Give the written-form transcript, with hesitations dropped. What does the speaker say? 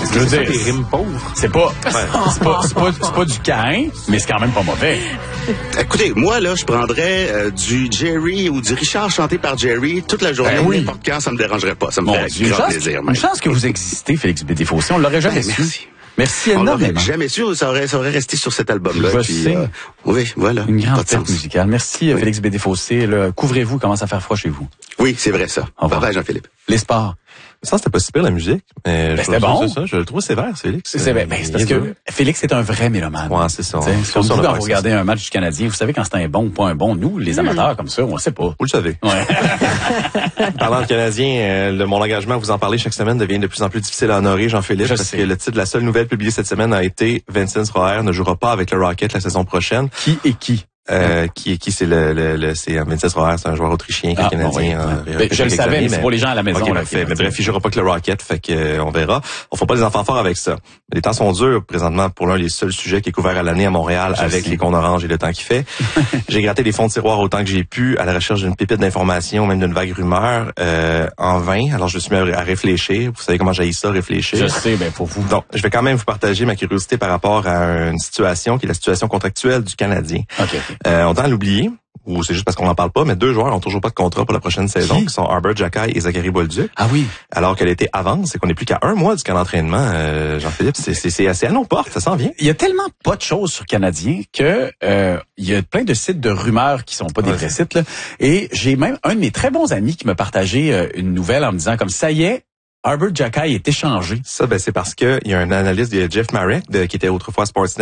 Est-ce que c'est des rimes pauvres? C'est pas du Caïn, mais c'est quand même pas mauvais. Écoutez, moi, là, je prendrais du Jerry ou du Richard chanté par Jerry toute la journée. Oui. N'importe quand, ça me dérangerait pas. Ça me ferait Une grand chance, plaisir. une chance que vous existez, Félix Bédéfossé. On l'aurait jamais su. Merci. Merci On l'aurait énormément. jamais su, ça aurait resté sur cet album-là. Je Puis, sais. oui, voilà. Une grande Pas de fête sens. musicale. Merci, Oui. Félix Bédéfossé. Là, couvrez-vous, il commence à faire froid chez vous. Oui, c'est vrai ça. Au revoir. Bye bye, Jean-Philippe. Les sports. Ça, c'était pas si pire, la musique. Mais c'était bon. C'est ça, je le trouve sévère, Félix. C'est parce que Félix est un vrai mélomane. Ouais, c'est ça. C'est comme vous, quand vous regardez un match du Canadien, vous savez quand c'est un bon ou pas un bon. Nous, les amateurs comme ça, on le sait pas. Vous le savez. Ouais. Parlant de Canadien, mon engagement à vous en parler chaque semaine devient de plus en plus difficile à honorer, Jean-Philippe, Je parce sais. que le titre de la seule nouvelle publiée cette semaine a été Vincent Roer ne jouera pas avec le Rocket la saison prochaine. Qui est qui? Qui c'est c'est Vincent Roer, c'est un joueur autrichien Ah, canadien. je le savais, mais c'est pour les gens à la maison. Okay, là, parfait. Mais bref, il jouera pas que le Rocket, fait que on verra. On fera pas des enfants forts avec ça. Mais les temps sont durs présentement pour l'un des seuls sujets qui est couvert à l'année à Montréal avec les cônes oranges et le temps qu'il fait. J'ai gratté les fonds de tiroir autant que j'ai pu à la recherche d'une pépite d'information, même d'une vague rumeur, en vain. Alors je me suis mis à réfléchir. Vous savez comment j'haïs ça, réfléchir. Je sais, ben pour vous. Donc, je vais quand même vous partager ma curiosité par rapport à une situation qui est la situation contractuelle du Canadien. Okay. On tend à l'oublier, ou c'est juste parce qu'on n'en parle pas, mais 2 joueurs n'ont toujours pas de contrat pour la prochaine saison, qui sont Arber Xhekaj et Zachary Bolduc. Ah oui. Alors que l'été avance et qu'on n'est plus qu'à 1 mois du camp d'entraînement, Jean-Philippe, c'est assez à nos portes, ça s'en vient. Il y a tellement pas de choses sur Canadien que il y a plein de sites de rumeurs qui sont pas des vrais sites. Là. Et j'ai même un de mes très bons amis qui m'a partagé une nouvelle en me disant comme ça y est, Arber Xhekaj est échangé. Ça, c'est parce que il y a un analyste de Jeff Marek, qui était autrefois Sportsnet,